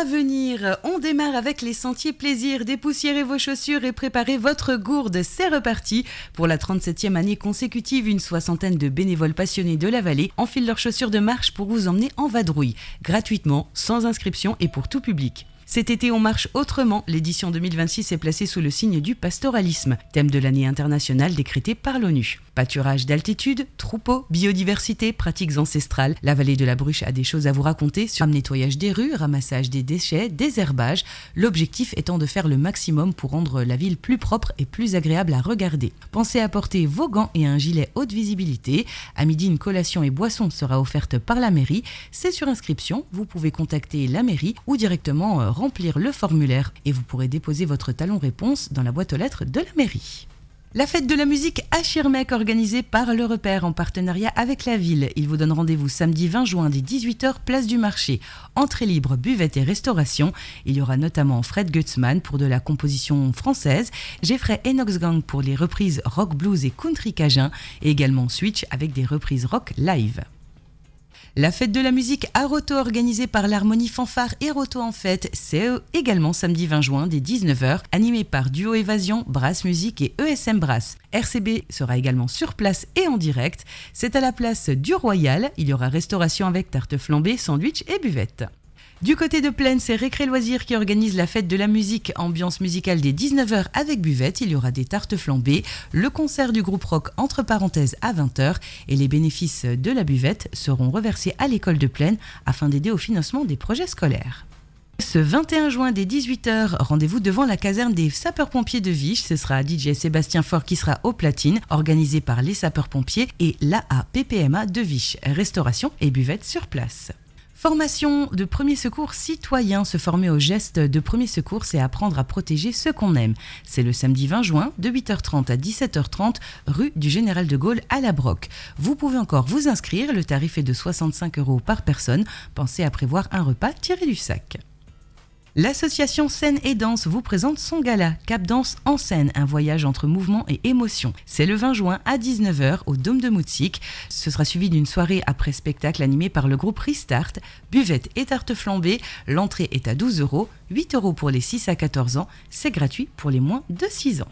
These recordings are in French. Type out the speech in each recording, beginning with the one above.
à venir. On démarre avec les sentiers plaisir. Dépoussiérez vos chaussures et préparez votre gourde. C'est reparti. Pour la 37e année consécutive, une soixantaine de bénévoles passionnés de la vallée enfilent leurs chaussures de marche pour vous emmener en vadrouille. Gratuitement, sans inscription et pour tout public. Cet été, on marche autrement. L'édition 2026 est placée sous le signe du pastoralisme, thème de l'année internationale décrété par l'ONU. Pâturage d'altitude, troupeaux, biodiversité, pratiques ancestrales. La vallée de la Bruche a des choses à vous raconter sur le nettoyage des rues, ramassage des déchets, désherbage. L'objectif étant de faire le maximum pour rendre la ville plus propre et plus agréable à regarder. Pensez à porter vos gants et un gilet haute visibilité. À midi, une collation et boisson sera offerte par la mairie. C'est sur inscription. Vous pouvez contacter la mairie ou directement remplir le formulaire et vous pourrez déposer votre talon réponse dans la boîte aux lettres de la mairie. La fête de la musique à Schirmeck organisée par Le Repère en partenariat avec la ville. Il vous donne rendez-vous samedi 20 juin dès 18h, place du marché. Entrée libre, buvette et restauration. Il y aura notamment Fred Gutzmann pour de la composition française, Jeffrey Enox Gang pour les reprises rock, blues et country cajun et également Switch avec des reprises rock live. La fête de la musique à Roto organisée par l'Harmonie Fanfare et Roto en fête, c'est également samedi 20 juin dès 19h, animé par Duo Évasion, Brass Musique et ESM Brass. RCB sera également sur place et en direct. C'est à la place du Royal, il y aura restauration avec tarte flambée, sandwich et buvette. Du côté de Plaine, c'est Récré Loisirs qui organise la fête de la musique, ambiance musicale dès 19h avec buvette. Il y aura des tartes flambées, le concert du groupe rock entre parenthèses à 20h et les bénéfices de la buvette seront reversés à l'école de Plaine afin d'aider au financement des projets scolaires. Ce 21 juin dès 18h, rendez-vous devant la caserne des sapeurs-pompiers de Viche. Ce sera DJ Sébastien Faure qui sera aux platines, organisé par les sapeurs-pompiers et l'AAPPMA de Viche. Restauration et buvette sur place. Formation de premier secours citoyen, se former aux gestes de premier secours, c'est apprendre à protéger ceux qu'on aime. C'est le samedi 20 juin de 8h30 à 17h30, rue du Général de Gaulle à La Broque. Vous pouvez encore vous inscrire, le tarif est de 65 € par personne. Pensez à prévoir un repas tiré du sac. L'association Scène et Danse vous présente son gala Cap Danse en scène, un voyage entre mouvement et émotion. C'est le 20 juin à 19h au Dôme de Moutsik. Ce sera suivi d'une soirée après spectacle animée par le groupe Restart. Buvette et tarte flambée. L'entrée est à 12 €, 8 € pour les 6 à 14 ans. C'est gratuit pour les moins de 6 ans.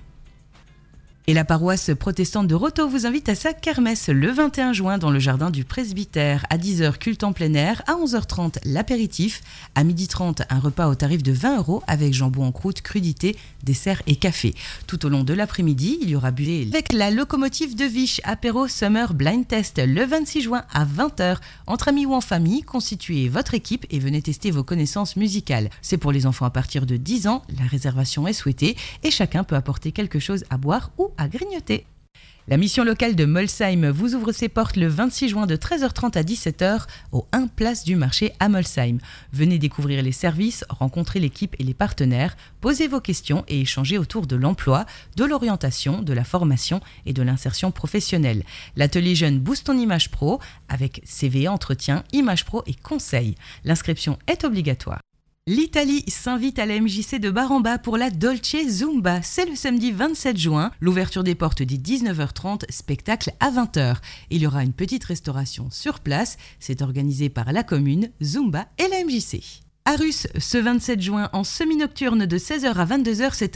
Et la paroisse protestante de Roto vous invite à sa kermesse le 21 juin dans le jardin du presbytère. À 10h, culte en plein air. À 11h30, l'apéritif. À 12h30, un repas au tarif de 20 € avec jambon en croûte, crudité, dessert et café. Tout au long de l'après-midi, il y aura buffet avec la locomotive de Viche. Apéro Summer Blind Test le 26 juin à 20h. Entre amis ou en famille, constituez votre équipe et venez tester vos connaissances musicales. C'est pour les enfants à partir de 10 ans. La réservation est souhaitée et chacun peut apporter quelque chose à boire ou à grignoter. La mission locale de Molsheim vous ouvre ses portes le 26 juin de 13h30 à 17h au 1 place du marché à Molsheim. Venez découvrir les services, rencontrer l'équipe et les partenaires, poser vos questions et échanger autour de l'emploi, de l'orientation, de la formation et de l'insertion professionnelle. L'atelier jeune Boost ton image pro avec CV, entretien, image pro et conseils. L'inscription est obligatoire. L'Italie s'invite à la MJC de Bar-en-Bas pour la Dolce Zumba. C'est le samedi 27 juin. L'ouverture des portes dit 19h30, spectacle à 20h. Il y aura une petite restauration sur place. C'est organisé par la commune, Zumba et la MJC. À Russe, ce 27 juin, en semi-nocturne de 16h à 22h, c'est